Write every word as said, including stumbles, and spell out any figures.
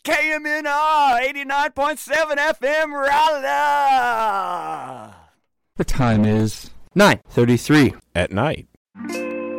K M N R eighty-nine point seven F M Raleigh. The time is nine thirty-three at night.